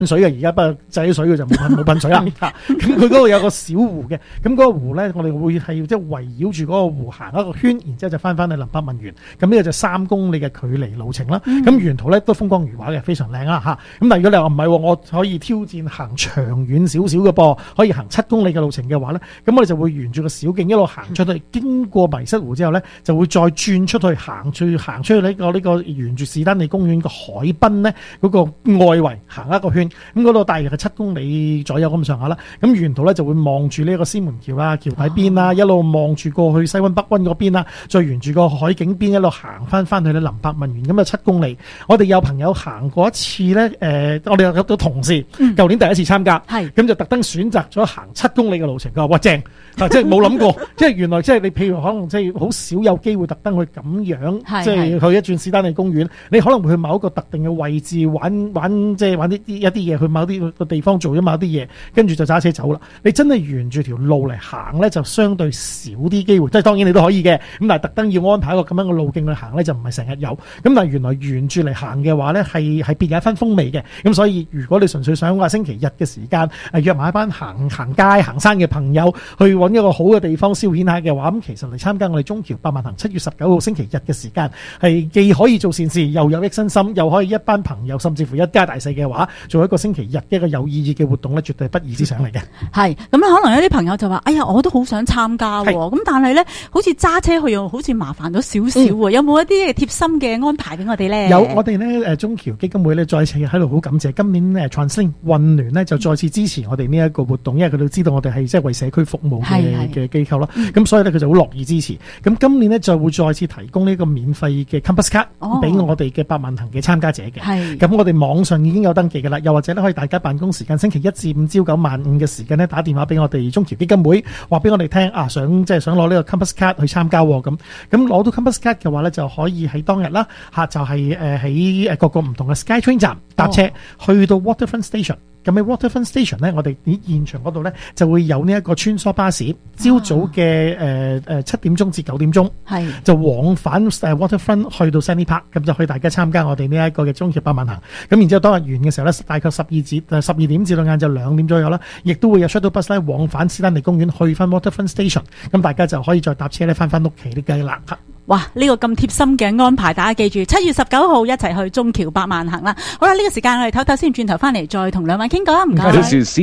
水嘅，而家不過制水嘅就冇噴水啦。咁佢嗰度有個小湖嘅，咁嗰個湖咧，我哋會係即係圍繞住嗰個湖行一個圈，然之後就翻去林北文園。咁呢個就3公里嘅距離路程啦。咁沿途咧都風光如畫嘅，非常靚啦嚇。咁但係如果你話唔係，我可以挑戰行長遠少少嘅噃，可以行7公里嘅路程嘅話咧，咁我哋就會沿住個小徑一路行出去，經過迷失湖之後咧，就會再轉出去行出去呢個沿住士丹利公園個海濱咧嗰個外圍行一個圈。咁嗰度大約係7公里左右咁上下啦。咁沿途咧就會望住呢個獅門橋啦、橋底邊啦，一路望住過去西灣北灣嗰邊啦，再沿住個海景邊一路行翻去林伯文園，咁就7公里。我哋有朋友行過一次咧，我哋有個同事，舊年第一次參加，咁就特登選擇咗行7公里嘅路程。佢話：哇正！即係冇諗過，即係原來即係你譬如可能即係好少有機會特登去咁樣，即係去一轉士丹利公園，你可能會去某一個特定嘅位置玩即係玩一啲嘢，去某啲個地方做咗某啲嘢，跟住就揸車走啦。你真係沿住條路嚟行咧，就相對少啲機會。即係當然你都可以嘅，咁但係特登要安排一個咁樣嘅路徑去行咧，就唔係成日有。咁但係原來沿住嚟行嘅話咧，係別有一番風味嘅。咁所以如果你純粹想話星期日嘅時間約埋一班行街行山嘅朋友去揾一個好嘅地方消遣下嘅話，咁其實嚟參加我哋中橋百萬行7月19號星期日嘅時間，係既可以做善事，又有益身心，又可以一班朋友甚至乎一家大細嘅話，做一個星期日一個有意義嘅活動咧，絕對係不二之想嚟嘅。 係咁咧，可能有啲朋友就話：哎呀，我都好想參加喎。咁但係咧，好似揸車去又好似麻煩咗少少喎。有冇一啲貼心嘅安排俾我哋咧？ 有，我哋咧中橋基金會咧再次喺度好感謝今年Translink 運聯咧就再次支持我哋呢一個活動，因為佢哋知道我哋係即係為社區服務嘅機構啦。咁所以咧佢就好樂意支持。咁今年咧就會再次提供呢個免費嘅 Compass Card 俾我哋嘅百萬行嘅參加者嘅。咁我哋網上已經有登記㗎啦，又或者咧可以大家辦公時間星期1至5朝9晚5嘅時間咧打電話俾我哋中橋基金會，話俾我哋聽想攞呢個 Compass Card 去參加喎。咁攞到 Compass Card 嘅話咧，就可以喺當日啦就係喺各個唔同嘅 SkyTrain 站搭車去到 Waterfront Station。咁喺 Waterfront Station 咧，我哋喺現場嗰度咧就會有呢一個穿梭巴士，朝早嘅7點鐘至9點鐘，就往返Waterfront 去到 Stanley Park， 咁就可以大家參加我哋呢一個嘅中橋百萬行。咁然之後當日完嘅時候咧，大概12點至到晏晝2點左右啦，亦都會有 shuttle bus 咧往返士丹利公園去翻 Waterfront Station， 咁大家就可以再搭車咧翻屋企呢嘅啦。 哇！呢個咁貼心嘅安排，大家記住7月19號一齊去中橋百萬行啦。好啦，呢個時間我哋唞先，轉頭翻嚟再同兩位傾講。唔該。 This is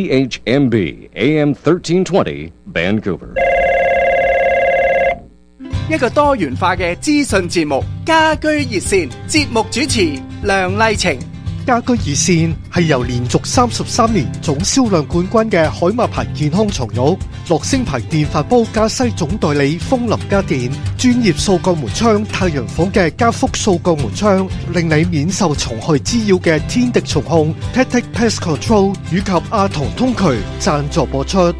CHMB AM 1320 Vancouver。 一個多元化嘅資訊節目，家居熱線節目主持梁麗晴。 家居熱線係由連續33年總銷量冠軍嘅海馬牌健康床褥、樂聲牌電飯煲加西總代理風林家電、專業掃鋼門窗太陽房嘅加福掃鋼門窗，令你免受蟲害滋擾嘅天敵蟲控 Tactic Pest Control 以及阿童通渠贊助播出。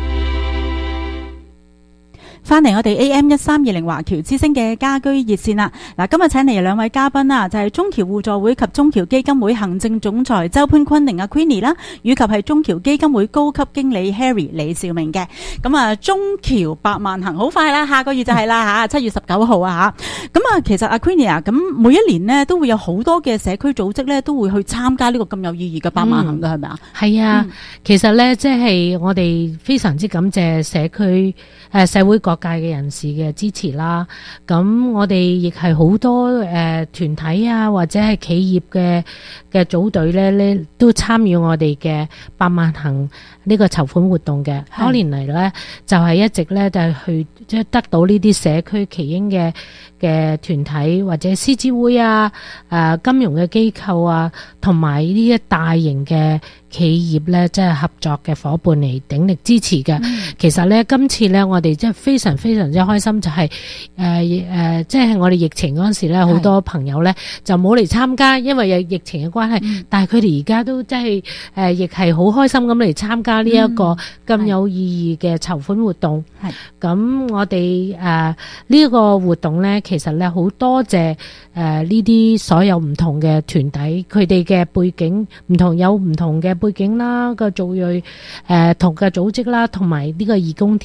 翻嚟我哋 AM1320 華僑之聲嘅家居熱線啦。嗱，今日請嚟兩位嘉賓啦，就係中橋互助會及中橋基金會行政總裁周潘坤寧阿 Queenie 啦，以及係中橋基金會高級經理 Harry 李兆明嘅。咁啊，中橋百萬行好快啦，下個月就係啦吓，7月19號啊吓。咁啊，其實阿 Queenie 啊，咁每一年呢都會有好多嘅社區組織咧，都會去參加呢個咁有意義嘅百萬行嘅，係咪啊？ 係啊，其實咧即係我哋非常之感謝社區社會各界嘅人士嘅支持啦，咁我哋亦係好多團體啊，或者係企業嘅組隊咧都參與我哋嘅百萬行呢個籌款活動嘅。多年嚟咧就係一直咧就係去即係得到呢啲社區耆英嘅團體或者獅子會啊、金融嘅機構啊，同埋呢啲大型嘅企業咧，即係合作嘅夥伴嚟鼎力支持嘅。其實咧，今次咧，我哋即係非常非常之開心，就係即係我哋疫情嗰陣時咧，好多朋友咧就冇嚟參加，因為有疫情嘅關係。但係佢哋而家都即係亦係好開心咁嚟參加呢一個咁有意義嘅籌款活動。咁我哋呢個活動咧，其實咧好多謝呢啲所有唔同嘅團體，佢哋嘅背景唔同，有唔同嘅背景啦，個族裔同嘅組織啦，同埋呢個義工團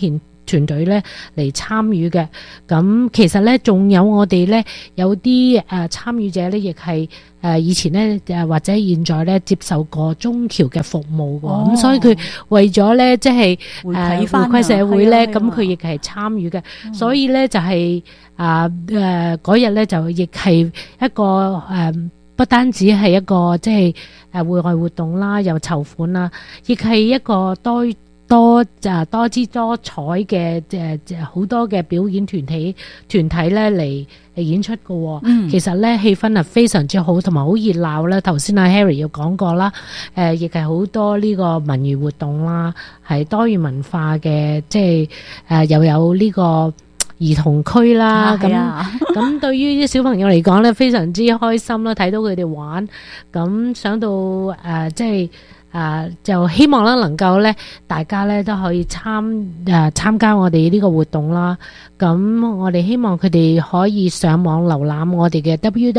團隊咧嚟參與嘅。咁其實咧仲有我哋咧有啲參與者咧，亦係以前咧或者現在咧接受過中僑嘅服務喎。咁所以佢為咗咧即係回饋社會咧， 係啊咁佢亦係參與嘅。所以咧就係嗰日咧就亦係一個不單止係一個即係戶外活動啦，又籌款啦，亦係一個多姿多彩嘅好多嘅表演團體咧嚟演出嘅。其實咧氣氛係非常之好，同埋好熱鬧啦。頭先阿 Harry 又講過啦，亦係好多呢個文娛活動啦，係多元文化嘅，即係又有呢個兒童區啦。咁對於啲小朋友嚟講咧，非常之開心啦，睇到佢哋玩，咁想到即係就希望咧能夠咧大家咧都可以參加我哋呢個活動啦。咁我哋希望佢哋可以上網瀏覽我哋嘅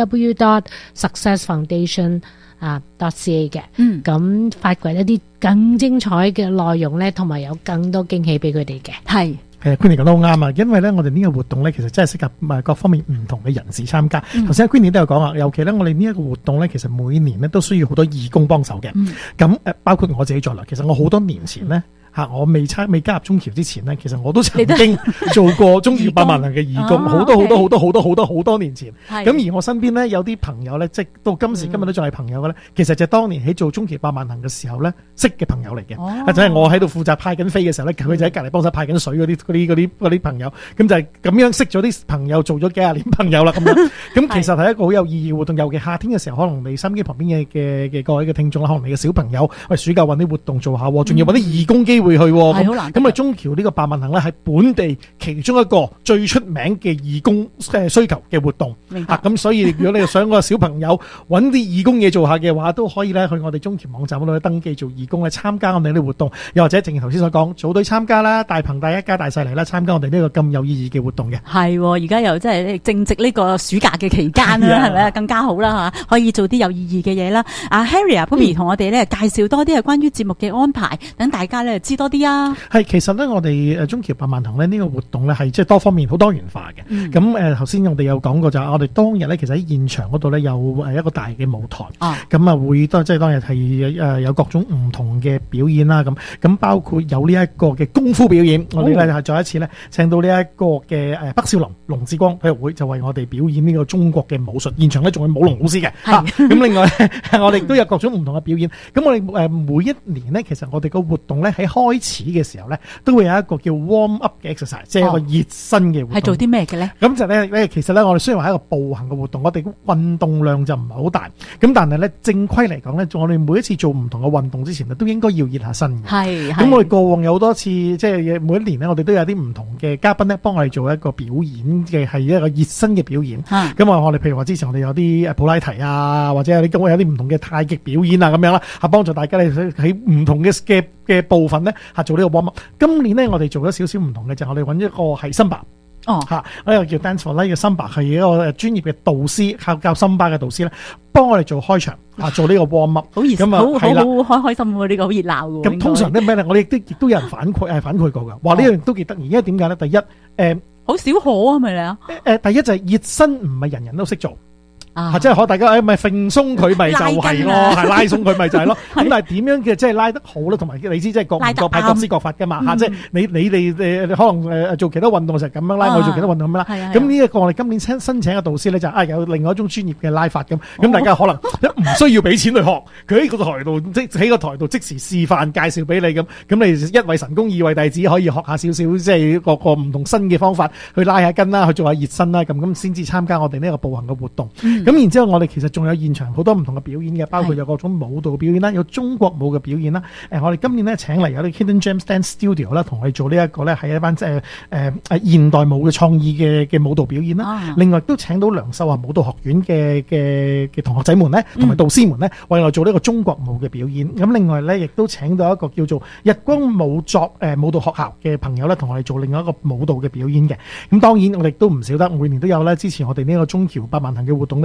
www.successfoundation.ca 嘅。咁發掘一啲更精彩嘅內容咧，同埋有更多驚喜俾佢哋嘅。 係。 Queenie 講得好啱啊，因為咧我哋呢個活動咧其實真係適合各方面唔同嘅人士參加。頭先 Queenie 都有講啊，尤其咧我哋呢一個活動咧，其實每年咧都需要好多義工幫手嘅。咁包括我自己在內，其實我好多年前咧我未加入中僑之前咧，其實我都曾經做過中僑百萬能嘅義工，好多年前。咁而我身邊咧有啲朋友咧，即係到今時今日都仲係朋友嘅咧，其實就係當年喺做中僑百萬能嘅時候咧識嘅朋友嚟嘅。就係我喺度負責派緊飛嘅時候咧，佢就喺隔離幫手派緊水嗰啲朋友，咁就係咁樣識咗啲朋友，做咗幾廿年朋友啦咁樣。咁其實係一個好有意義嘅活動，尤其夏天嘅時候，可能你身邊旁邊嘅各位嘅聽眾啦，可能你嘅小朋友喂暑假揾啲活動做下，仲要揾啲義工機會去。咁中僑呢個百萬行咧係本地其中一個最出名嘅義工需求嘅活動。咁所以如果你想個小朋友揾啲義工嘢做下嘅話，都可以咧去我哋中僑網站嗰度登記做義工，參加我哋呢啲活動，又或者正如頭先所講，組隊參加啦，大朋大一家大細嚟啦，參加我哋呢個咁有意義嘅活動嘅。 係，而家又即係正值呢個暑假嘅期間啦，係咪更加好啦嚇，可以做啲有意義嘅嘢啦。阿 Harry 啊，Bobby 同我哋咧介紹多啲係關於節目嘅安排，等大家咧知多啲啊。 係，其實咧我哋中僑百萬行咧呢個活動咧係即係多方面好多元化嘅。咁頭先我哋有講過就係我哋當日咧其實喺現場嗰度咧有一個大嘅舞台。咁會即係當日係有各種唔同嘅表演啦。咁包括有呢一個嘅功夫表演，我哋咧係再一次咧請到呢一個嘅北少林龍志光體育會就為我哋表演呢個中國嘅武術。現場咧仲有舞龍老師嘅。咁另外我哋都有各種唔同嘅表演。咁我哋每一年咧其實我哋個活動咧喺開始嘅時候咧，都會有一個叫 warm up 嘅 exercise， 即係一個熱身嘅活動。 係做啲咩嘅咧？ 咁就咧，其實咧，我哋雖然話係一個步行嘅活動，我哋運動量就唔係好大。咁但係咧，正規嚟講咧，我哋每一次做唔同嘅運動之前咧，都應該要熱下身嘅。係。咁我哋過往有好多次，即係每一年咧，我哋都有啲唔同嘅嘉賓咧，幫我哋做一個表演嘅，係一個熱身嘅表演。咁我哋譬如話之前我哋有啲普拉提啊，或者有啲唔同嘅太極表演啊咁樣啦，幫助大家咧喺唔同嘅部分咧做呢個 warm up。今年咧我哋做咗少少唔同嘅，就係我哋揾一個係森巴。呢個叫 Dance for Life 嘅森巴係一個專業嘅導師，教森巴嘅導師咧，幫我哋做開場做呢個 warm up。好熱，咁好開心喎！呢個好熱鬧喎。咁通常啲咩咧？我哋亦都有人反饋過㗎，話呢樣都幾得意。因為點解咧？第一， 好少可啊，咪你啊？ 第一就係熱身唔係人人都識做。即係大家咪揈鬆佢咪就係咯，係拉鬆佢咪就係咯。咁但係點樣嘅即係拉得好咧？同埋你知即係各唔各派各施各法噶嘛。即係你哋可能做其他運動就係咁樣拉，我做其他運動咁樣拉。咁呢一個我哋今年申請嘅導師咧就有另外一種專業嘅拉法咁。咁大家可能唔需要俾錢去學，佢喺個台度喺個台度即時示範介紹俾你咁。咁你一位神功，二位弟子可以學下少少，即係個唔同新嘅方法去拉下筋啦，去做下熱身啦，咁先至參加我哋呢個步行嘅活動。咁然之後，我哋其實仲有現場好多唔同嘅表演嘅，包括有各種舞蹈表演啦，有中國舞嘅表演啦。我哋今年咧請嚟有啲 Hidden Gems Dance Studio 啦，同我哋做呢一個咧係一班現代舞嘅創意嘅舞蹈表演啦。另外都請到梁秀華舞蹈學院嘅同學仔們咧，同埋導師們咧，為我哋做呢個中國舞嘅表演。咁另外咧，亦都請到一個叫做日光舞作舞蹈學校嘅朋友咧，同我哋做另外一個舞蹈嘅表演嘅。咁當然我哋都唔少得，每年都有咧支持我哋呢個中僑百萬行嘅活動咧，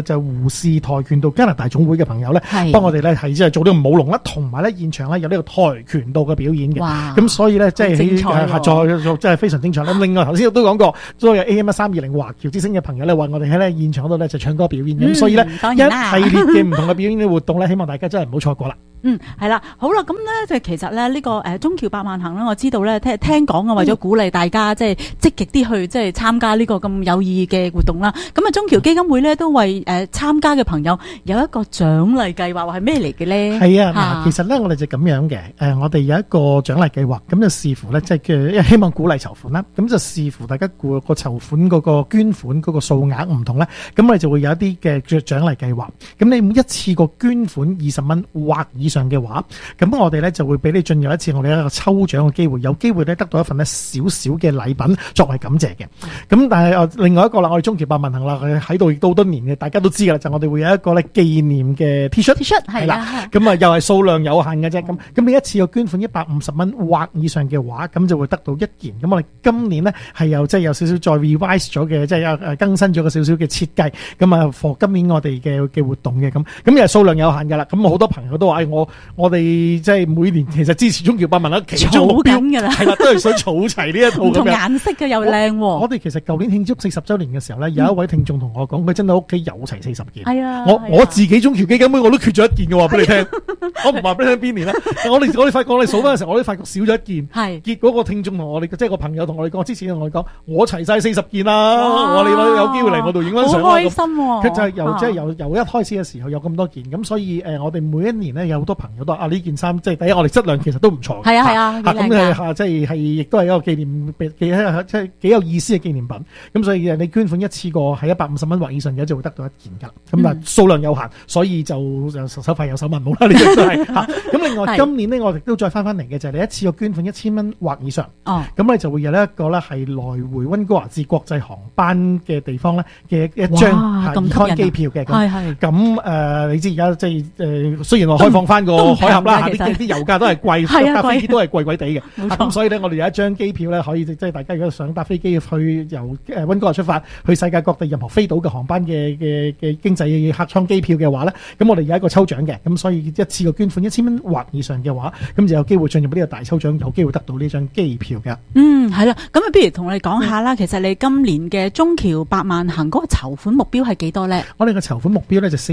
就係胡士跆拳道加拿大總會嘅朋友咧， 係幫我哋咧係即係做呢個舞龍啦，同埋咧現場咧有呢個跆拳道嘅表演嘅。 哇咁所以咧即係好精彩喎合作真係非常精彩啦。咁另外頭先都講過，所有 AM1320 華僑之星嘅朋友咧，話我哋喺咧現場嗰度咧就唱歌表演。咁所以咧一當然啦系列嘅唔同嘅表演嘅活動咧，希望大家真係唔好錯過啦。 係啦，好啦，咁咧就其實咧呢個中橋百萬行咧，我知道咧聽講啊，為咗鼓勵大家即係積極啲去即係參加呢個咁有意義嘅活動啦。咁啊，中橋基金會咧都為參加嘅朋友有一個獎勵計劃，話係咩嚟嘅咧？ 係啊，嗱，其實咧我哋就咁樣嘅，我哋有一個獎勵計劃，咁就視乎咧即係嘅希望鼓勵籌款啦，咁就視乎大家個籌款嗰個捐款嗰個數額唔同咧，咁我哋就會有一啲嘅獎勵計劃。咁你每一次個捐款20蚊或以上嘅話，咁我哋咧就會俾你進入一次我哋一個抽獎嘅機會，有機會咧得到一份咧少少嘅禮品作為感謝嘅。咁但係另外一個啦，我哋中橋百萬行啦，喺度亦都好多年嘅，大家都知噶啦，就我哋會有一個咧紀念嘅 T 恤係啦，咁啊又係數量有限嘅啫。咁你一次個捐款150蚊或以上嘅話，咁就會得到一件。咁我哋今年呢係有即係有少少再 revise 咗嘅，即係有更新咗個少少嘅設計。咁啊 for 今年我哋嘅活動嘅咁又係數量有限噶啦。咁好多朋友都話我哋即係每年其實支持中橋百萬行其中目標㗎啦， 係啦，都係想儲齊呢一套咁樣。 唔同顏色嘅又靚喎。 我哋其實舊年慶祝40週年嘅時候咧，有一位聽眾同我講，佢真係屋企有齊40件。 係啊， 我自己中橋基金會我都缺咗一件嘅話俾你聽，我唔話俾你聽邊年啦。我哋發覺我哋數翻嘅時候，我哋發覺少咗一件。 係結果個聽眾同我哋即係個朋友同我哋講，之前同我哋講，我齊晒40件啦，我哋有機會嚟我度影翻相。 好開心喎！ 佢就係由一開始嘅時候有咁多件，咁所以我哋每一年咧有好多朋友都話呢件衫即係第一，我哋質量其實都唔錯。 係啊， 咁即係亦都係一個紀念，即係幾有意思嘅紀念品。咁所以你捐款一次過係150蚊或以上嘅就會得到一件㗎啦。咁但係數量有限，所以就手快有手慢冇啦。呢個都係嚇。咁另外今年呢，我哋都再翻嚟嘅就係你一次過捐款1000蚊或以上。咁你就會有一個咧係來回溫哥華至國際航班嘅地方咧嘅一張健康機票嘅。咁你知而家即係雖然話開放翻個海峽啦，啲油價都係貴，搭飛機都係貴貴地嘅。咁所以咧，我哋有一張機票咧，可以即係大家如果想搭飛機去由溫哥華出發去世界各地任何飛島嘅航班嘅經濟客艙機票嘅話咧，咁我哋有一個抽獎嘅。咁所以一次過捐款1000蚊或以上嘅話，咁就有機會進入呢個大抽獎，有機會得到呢張機票嘅。 係啦，咁啊，不如同我哋講下啦。其實你今年嘅中橋百萬行嗰個籌款目標係幾多咧？我哋嘅籌款目標咧就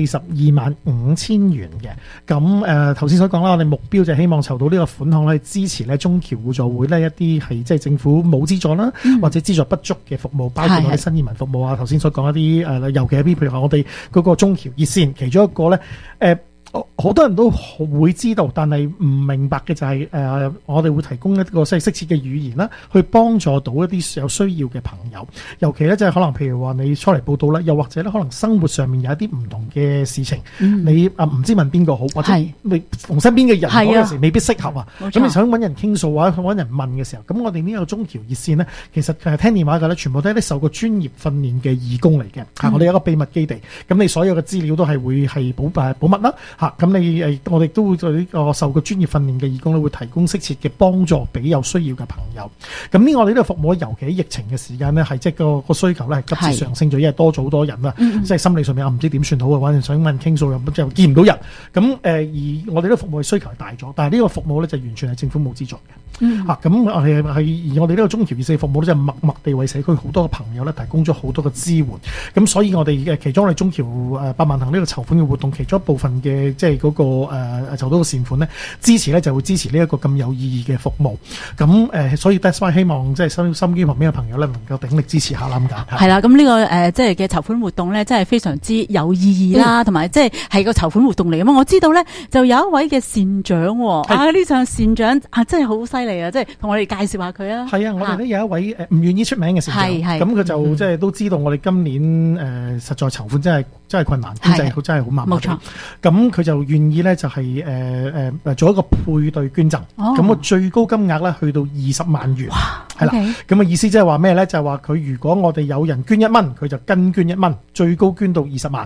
425000元嘅。咁頭先所講啦，我哋目標就希望籌到呢個款項咧，支持咧中橋互助會呢一啲係即係政府冇資助啦，或者資助不足嘅服務，包括我哋新移民服務啊。頭先所講一啲尤其係譬如話我哋嗰個中橋熱線，其中一個咧好多人都會知道，但係唔明白嘅就係我哋會提供一個適切嘅語言啦，去幫助到一啲有需要嘅朋友。尤其咧，即係可能譬如話你初嚟報到啦，又或者咧可能生活上面有一啲唔同嘅事情，你唔知問邊個好，或者你同身邊嘅人嗰陣時未必適合啊。咁你想揾人傾訴或者揾人問嘅時候，咁我哋呢個中橋熱線呢，其實聽電話嘅咧，全部都係啲受過專業訓練嘅義工嚟嘅。我哋有一個秘密基地，咁你所有嘅資料都係會係保密啦。咁我哋都會對呢個受過專業訓練嘅義工咧，會提供適切嘅幫助俾有需要嘅朋友。咁呢，我哋呢個服務，尤其喺疫情嘅時間呢，係即係個需求咧係急速上升咗，因為多咗好多人啦，即係心理上面唔知點算好啊，或者想問傾訴又見唔到人。咁而我哋呢個服務嘅需求係大咗，但係呢個服務咧就完全係政府冇資助嘅。咁我哋呢個中橋熱線服務咧就默默地為社區好多嘅朋友咧提供咗好多嘅支援。咁所以我哋其中我哋中橋百萬行呢個籌款嘅活動，其中一部分嘅即係嗰個籌到個善款咧，支持咧就會支持呢一個咁有意義嘅服務。咁所以 that's why 希望即係心機旁邊嘅朋友咧，能夠鼎力支持下啦咁解。係啦，咁呢個即係嘅籌款活動咧，真係非常之有意義啦，同埋即係個籌款活動嚟㗎嘛。我知道咧就有一位嘅善長呢場善長真係好犀利啊！即係同我哋介紹下佢啊。係啊，我哋咧有一位唔願意出名嘅善長，咁佢就即係都知道我哋今年實在籌款真係困難，經濟真係好麻麻。冇錯。咁佢就願意咧就係做一個配對捐贈，咁個最高金額咧去到20萬元。係啦，咁嘅意思即係話咩咧？就係話佢如果我哋有人捐1蚊，佢就跟捐1蚊，最高捐到20萬。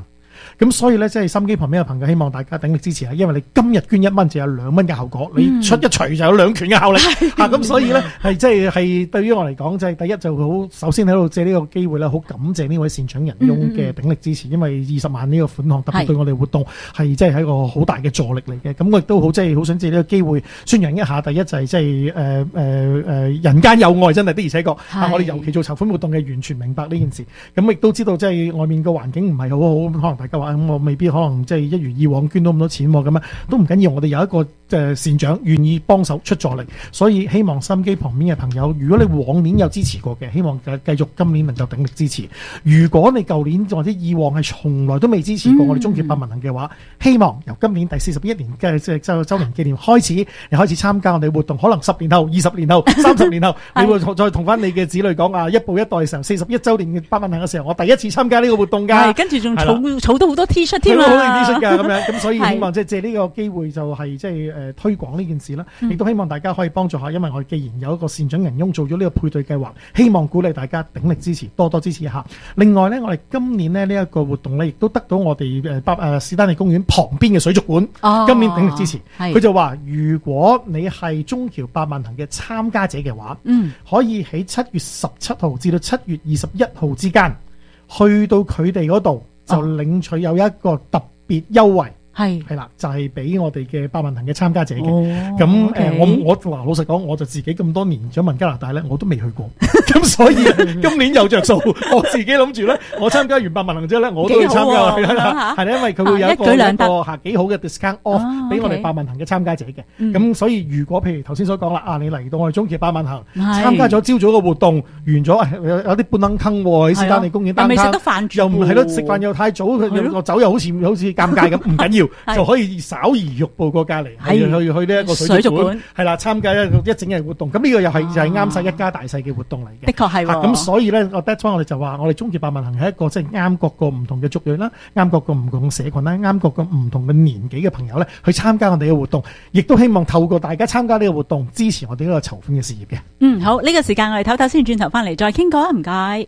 咁所以咧，即係心機旁邊嘅朋友，希望大家鼎力支持啊！因為你今日捐1蚊就有2蚊嘅效果，你出一錘就有2拳嘅效力嚇。咁所以咧係即係對於我嚟講，即係第一就好，首先喺度借呢個機會咧，好感謝呢位善長仁翁嘅鼎力支持，因為20萬呢個款項特別對我哋活動係即係一個好大嘅助力嚟嘅。咁我亦都好即係好想借呢個機會宣揚一下，第一就係即係人間有愛，真係的而且確我哋尤其做籌款活動嘅完全明白呢件事。咁亦都知道即係外面個環境唔係好好，可能大家話我未必可能即係一如以往捐到咁多錢喎，咁樣都唔緊要，我哋有一個善長願意幫手出助力，所以希望心機旁邊嘅朋友，如果你往年有支持過嘅，希望繼續今年能夠鼎力支持。如果你舊年或者以往係從來都未支持過我哋中橋百萬行嘅話，希望由今年第41年嘅即係週年紀念開始，你開始參加我哋活動，可能10年後、20年後、30年後，你會再同翻你嘅子女講啊，一步一代嘅時候，41週年嘅百萬行嘅時候，我第一次參加呢個活動㗎， 跟住仲儲到好多 T 恤添好多 T 恤㗎咁樣，咁所以希望即係借呢個機會就係即係推廣呢件事啦，亦都希望大家可以幫助下，因為我哋既然有一個善長仁翁做咗呢個配對計劃，希望鼓勵大家鼎力支持，多多支持一下。另外呢，我哋今年呢一個活動呢，亦都得到我哋史丹利公園旁邊嘅水族館今年鼎力支持。佢就話，如果你係中橋百萬行嘅參加者嘅話，可以喺7月17號至到7月21號之間，去到佢哋嗰度就領取有一個特別優惠。係啦，就係俾我哋嘅百萬行嘅參加者嘅。咁我嗱老實講，我就自己咁多年想問加拿大咧，我都未去過。咁所以今年有着數，我自己諗住咧，我參加完百萬行之後咧，我都要參加。係啦，因為佢會有一個幾好嘅 discount off 俾我哋百萬行嘅參加者嘅。咁所以如果譬如頭先所講啦，你嚟到我哋中橋百萬行參加咗朝早嘅活動，完咗有啲半坑坑喎，喺史丹利公園單攤，又唔係咯，食飯又太早，我走又好似尷尬咁，唔緊要。就可以稍而欲步過隔離，去呢一個水族館，係啦，參加一整日活動。咁呢個又係啱晒一家大細嘅活動嚟嘅。 的確係喎。 咁所以咧，我哋就話，我哋中橋百萬行係一個即係啱各個唔同嘅族裔啦，啱各個唔同嘅社群啦，啱各個唔同嘅年紀嘅朋友咧，去參加我哋嘅活動，亦都希望透過大家參加呢個活動，支持我哋呢個籌款嘅事業嘅。 好，呢個時間我哋唞唞先，轉頭翻嚟再傾過啊，唔該。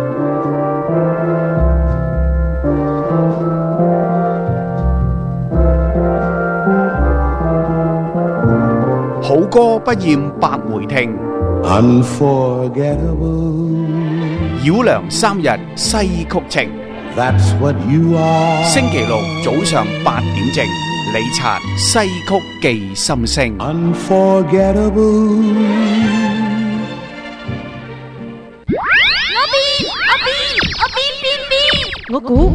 好歌不厭百回聽， Unforgettable， 繞梁3日西曲情。 That's what you are。 星期六早上8點正，李察西曲記心聲。 Unforgettable。 我估，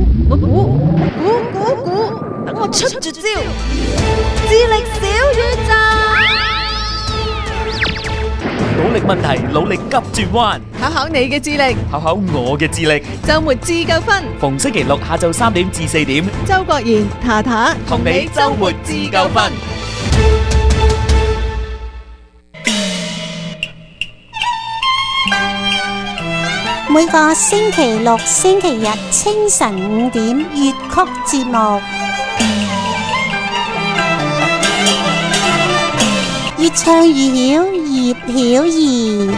等我出絕招，智力小宇宙。 努力問題，努力急轉彎， 考考你嘅智力， 考考我嘅智力。 週末自救分， 逢星期六下晝3點至4點， 周國賢、塔塔同你週末自救分。 每個星期六、星期日清晨5點粵曲節目，越唱越曉，葉曉儀。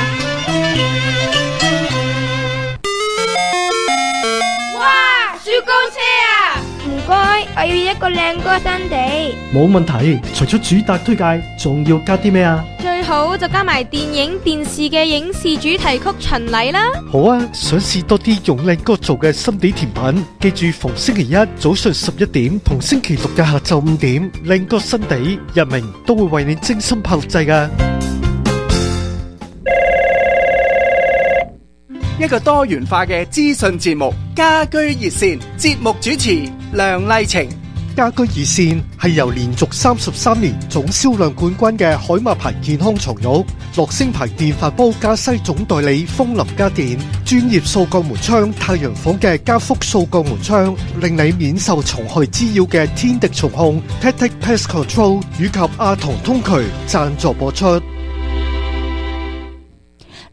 哇！雪糕車啊！唔該，我要一個靚歌新地。 冇問題，除咗主打推介，仲要加啲咩啊？ 最好就加埋電影、電視嘅影視主題曲巡禮啦。 好啊，想試多啲用靚歌做嘅心地甜品，記住逢星期一早上11點同星期六嘅下晝5點，靚歌新地日明都會為你精心拍錄製㗎。 一個多元化嘅資訊節目，家居熱線，節目主持梁麗晴。 家居熱線係由連續33年總銷量冠軍嘅海馬牌健康床褥、樂聲牌電飯煲加西總代理風林家電、專業掃鋼門窗太陽房嘅加福掃鋼門窗，令你免受蟲害滋擾嘅天敵蟲控 Tactic Pest Control 以及阿童通渠贊助播出。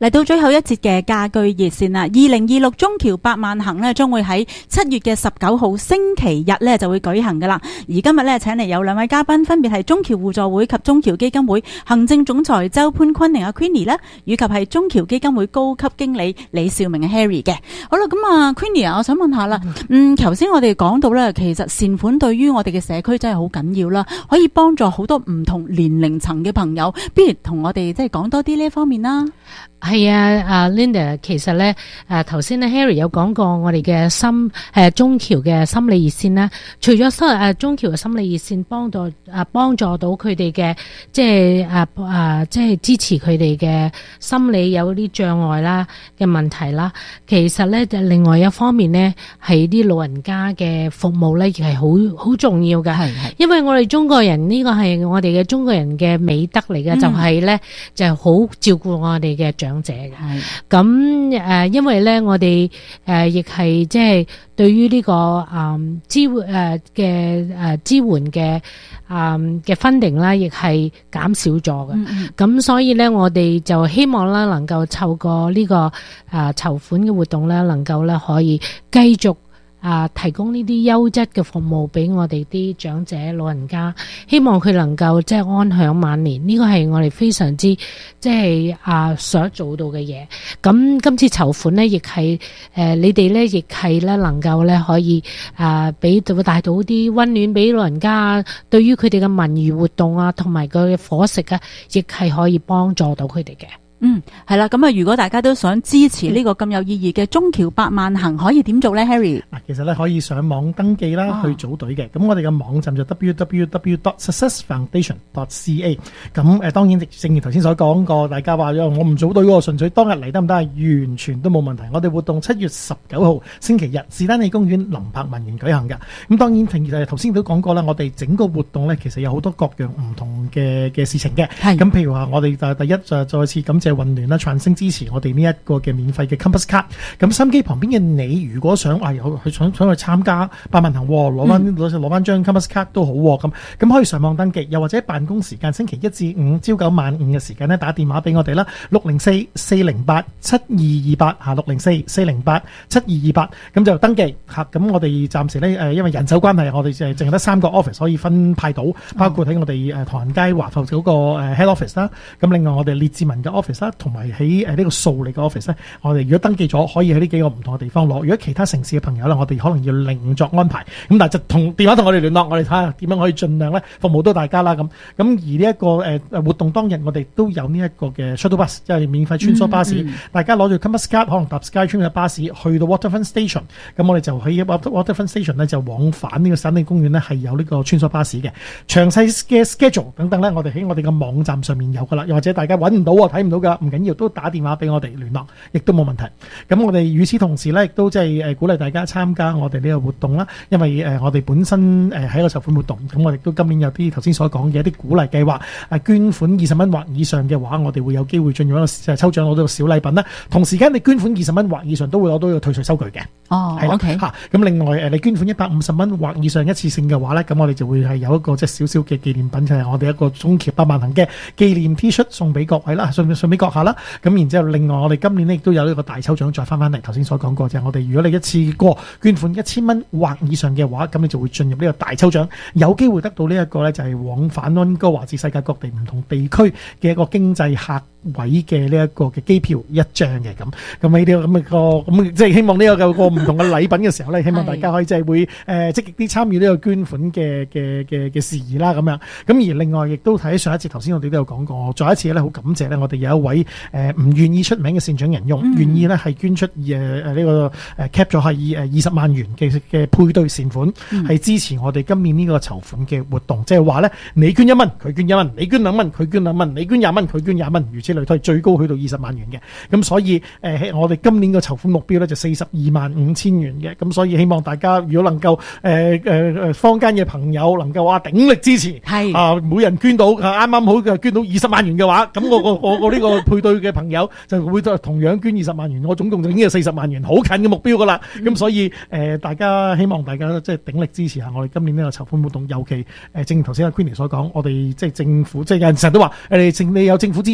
嚟到最後一節嘅家居熱線啦，2026中僑百萬行呢將會喺7月嘅19號星期日呢就會舉行噶啦。而今日呢請嚟有2位嘉賓，分別係中僑互助會及中僑基金會行政總裁周潘坤寧阿 Queenie 啦，以及係中僑基金會高級經理李兆明 Harry 嘅。好啦，咁啊 Queenie 啊，我想問下啦，頭先我哋講到咧，其實善款對於我哋嘅社區真係好緊要啦，可以幫助好多唔同年齡層嘅朋友，不如同我哋即係講多啲呢一方面啦。 係啊，Linda， 其實咧，頭先咧 Harry 有講過我哋嘅中僑嘅心理熱線啦。除咗中僑嘅心理熱線幫助到佢哋嘅，即係支持佢哋嘅心理有啲障礙啦嘅問題啦。其實咧，就另外一方面咧，係啲老人家嘅服務咧，亦係好重要嘅。係，因為我哋中國人呢個係我哋嘅中國人嘅美德嚟嘅，就係咧就係好照顧我哋嘅長者嘅。咁因為咧我哋亦係即係對於呢個支援嘅funding啦，亦係減少咗嘅。咁所以咧，我哋就希望啦，能夠透過呢個籌款嘅活動咧，能夠咧可以繼續提供呢啲優質嘅服務俾我哋啲長者老人家，希望佢能夠即係安享晚年。呢個係我哋非常之即係想做到嘅嘢。咁今次籌款呢，亦係你哋呢，亦係咧能夠咧可以帶到啲溫暖俾老人家。對於佢哋嘅文娛活動啊，同埋佢嘅伙食啊，亦係可以幫助到佢哋嘅。 係啦，咁啊，如果大家都想支持呢個咁有意義嘅中僑百萬行，可以點做呢 Harry？ 其實咧可以上網登記啦，去組隊嘅。咁我哋嘅網站就 www.successfoundation.ca。咁當然正如頭先所講過，大家話我唔組隊喎，純粹當日嚟得唔得？完全都冇問題。我哋活動7月19號星期日，士丹利公園林柏文園舉行㗎。咁當然頭先都講過啦，我哋整個活動咧其實有好多各樣唔同嘅事情嘅。咁譬如話，我哋第一就再次感謝運聯啦，傳聲支持我哋呢一個嘅免費嘅 Compass 卡。咁收音機旁邊嘅你，如果想想去參加百萬行，攞翻張 Compass 卡都好咁可以上網登記，又或者辦公時間星期1至5朝9晚5嘅時間咧，打電話俾我哋啦，604-408-7228，604-408-7228，咁就登記嚇。咁我哋暫時咧因為人手關係，我哋淨係得3個 office 可以分派到，包括喺我哋唐人街華埠嗰個head office 啦。咁另外我哋列治文嘅 office 啦，同埋喺呢個數理嘅 office 咧，我哋如果登記咗，可以喺呢幾個唔同嘅地方攞。如果其他城市嘅朋友咧，我哋可能要另作安排。咁但係就電話同我哋聯絡，我哋睇下點樣可以盡量咧服務到大家啦。咁而呢一個活動當日，我哋都有呢一個嘅 shuttle bus， 即係免費穿梭巴士。大家攞住 Compass card，可能搭 SkyTrain 嘅巴士去到 Waterfront Station。咁我哋就喺 Waterfront Station 咧就往返呢個省立公園咧係有呢個穿梭巴士嘅。詳細嘅 schedule 等等咧，我哋喺我哋嘅網站上面有噶啦。又或者大家揾唔到睇唔到噶，唔緊要，都打電話俾我哋聯絡，亦都冇問題。咁我哋與此同時咧，亦都即係鼓勵大家參加我哋呢個活動啦。因為我哋本身喺個籌款活動，咁我哋都今年有啲頭先所講嘅一啲鼓勵計劃，捐款20蚊或以上嘅話，我哋會有機會進入一個抽獎攞到個小禮品啦。同時間你捐款20蚊或以上都會攞到一個退稅收據嘅。係啦 OK 咁另外你捐款150蚊或以上一次性嘅話咧，咁我哋就會係有一個即係少少嘅紀念品，就係我哋一個中僑百萬行嘅紀念 T 恤送俾各位啦，送俾閣下啦。咁然之後，另外我哋今年亦都有呢個大抽獎，再翻嚟頭先所講過，就係我哋如果你一次過捐款1000蚊或以上嘅話，咁你就會進入呢個大抽獎，有機會得到呢一個咧就係往返溫哥華至世界各地唔同地區嘅一個經濟客位嘅呢一個嘅機票1張嘅。咁呢啲咁嘅即係希望呢個唔同嘅禮品嘅時候咧，希望大家可以即係會積極啲參與呢個捐款嘅事宜啦咁樣。咁而另外亦都睇上一節頭先我哋都有講過，再一次咧好感謝咧，我哋有一位唔願意出名嘅善長人用，願意咧係捐出呢個cap 咗係20萬元嘅配對善款，係支持我哋今年呢個籌款嘅活動。即係話咧，你捐1蚊，佢捐1蚊；你捐2蚊，佢捐2蚊；你捐20蚊，佢捐20蚊，如此類推，最高去到20萬元嘅。咁所以我哋今年嘅籌款目標咧就425000元嘅。咁所以希望大家如果能夠坊間嘅朋友能夠鼎力支持，每人捐到啱啱好嘅捐到20萬元嘅話，咁我呢個配對嘅朋友就會同樣捐20萬元，我總共就已經係40萬元，好近嘅目標噶啦。咁所以大家希望大家即係鼎力支持下我哋今年呢個籌款活動，尤其正如頭先阿 Queenie 所講，我哋即係政府即係有人成日都話你有政府資助嘅啫，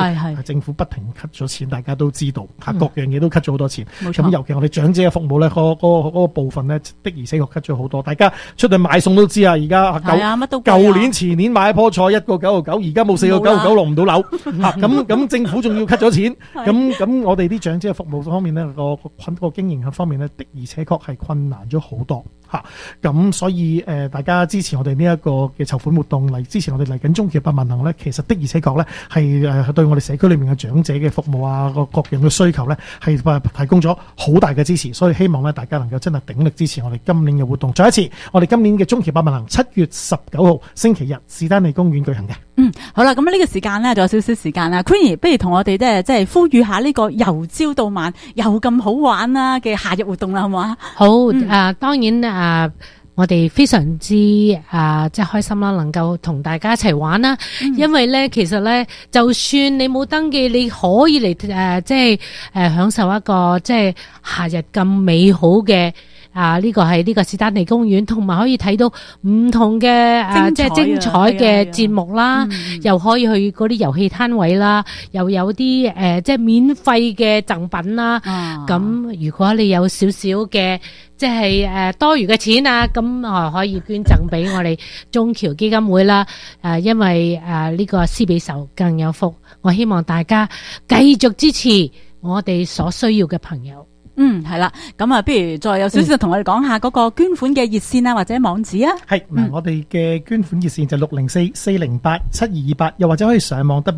政府不停 cut 咗錢，大家都知道各樣嘢都 cut 咗好多錢。 冇錯。 咁尤其我哋長者嘅服務咧，嗰個部分咧的而且確 cut 咗好多。大家出去買餸都知啊，而家乜都舊年前年買一棵菜1個9.99，而家冇4個9.99落唔到樓。咁政府仲要 cut 咗錢，咁我哋啲長者嘅服務方面咧，個經營方面咧的而且確係困難咗好多。咁所以大家支持我哋呢一個嘅籌款活動，嚟支持我哋嚟緊中橋百萬行咧，其實的而且確咧係對我哋社區裏面嘅長者嘅服務啊，各樣嘅需求咧係提供咗好大嘅支持，所以希望咧大家能夠真係鼎力支持我哋今年嘅活動。再一次，我哋今年嘅中橋百萬行7月19號星期日士丹利公園舉行嘅。 好啦，咁呢個時間咧仲有少少時間啦 ，Queenie 不如同我哋即係呼籲下呢個由朝到晚又咁好玩啦嘅夏日活動啦，好唔好啊？ 好，當然我哋非常之即係開心啦，能夠同大家一齊玩啦。因為咧，其實咧，就算你冇登記，你可以嚟即係享受一個即係夏日咁美好嘅。呢個係呢個士丹利公園，同埋可以睇到唔同嘅即係精彩嘅節目啦，又可以去嗰啲遊戲攤位啦，又有啲即係免費嘅贈品啦。咁如果你有少少嘅即係多餘嘅錢啊，咁可以捐贈俾我哋中橋基金會啦。因為呢個施比受更有福，我希望大家繼續支持我哋所需要嘅朋友。 係啦，咁不如再有少少同我哋講下嗰個捐款嘅熱線啊，或者網址啊。係， 我哋嘅捐款熱線就604-408-7228，又或者可以上網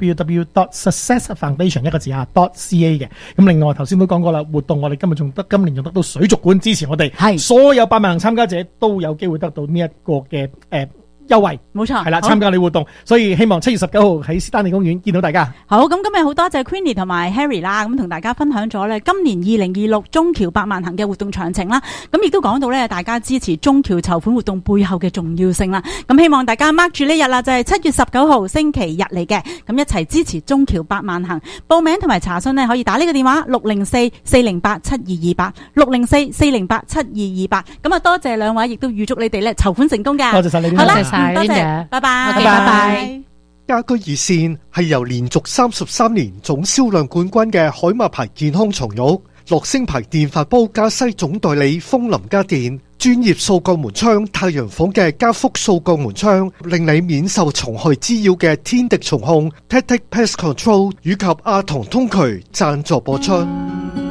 www.successfoundation 一個字.ca 嘅。咁另外頭先都講過啦，活動我哋今年仲得到水族館支持我哋，係所有百萬行參加者都有機會得到呢一個嘅優惠， 冇錯， 係啦，參加你活動，所以希望7月19號喺士丹利公園見到大家。 好，咁今日好多謝 Queenie 同埋 Harry 啦，咁同大家分享咗咧今年2026中橋百萬行嘅活動詳情啦，咁亦都講到咧大家支持中橋籌款活動背後嘅重要性啦。咁希望大家 mark 住呢日啦，就係7月19號星期日嚟嘅，咁一齊支持中橋百萬行。報名同埋查詢呢，可以打呢個電話604-408-7228 604-408-7228。咁多謝兩位，亦都預祝你哋咧籌款成功㗎。 多謝晒你哋， 好啦。多謝，拜拜，拜拜。 家居熱線係由連續33年總銷量冠軍嘅海馬牌健康床褥、樂聲牌電飯煲加西總代理風林家電、專業掃鋼門窗太陽房嘅加福掃鋼門窗，令你免受蟲害滋擾嘅天敵蟲控 Tactic Pest Control 以及阿童通渠贊助播出。